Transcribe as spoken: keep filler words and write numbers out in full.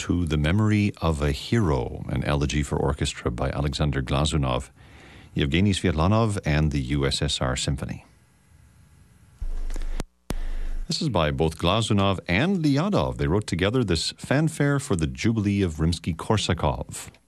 To the Memory of a Hero, an elegy for orchestra by Alexander Glazunov, Yevgeny Svetlanov, and the U S S R Symphony. This is by both Glazunov and Lyadov. They wrote together this fanfare for the Jubilee of Rimsky-Korsakov.